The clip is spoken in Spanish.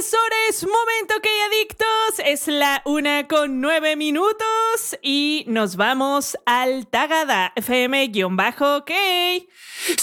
Agresores, momento que adictos, es la 1:09 y nos vamos al Tagada FM-OK.